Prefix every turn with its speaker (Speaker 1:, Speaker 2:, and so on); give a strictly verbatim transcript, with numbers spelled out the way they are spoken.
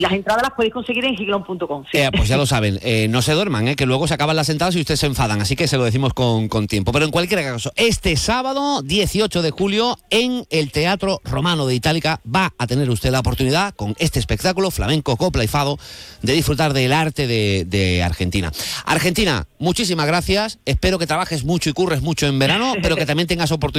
Speaker 1: Las entradas las podéis conseguir en giglón punto com. Sí.
Speaker 2: Eh, pues ya lo saben, eh, no se duerman, eh, que luego se acaban las entradas y ustedes se enfadan, así que se lo decimos con, con tiempo. Pero en cualquier caso, este sábado dieciocho de julio en el Teatro Romano de Itálica va a tener usted la oportunidad con este espectáculo flamenco, copla y fado de disfrutar del arte de, de Argentina. Argentina, muchísimas gracias, espero que trabajes mucho y curres mucho en verano, pero que también tengas oportunidad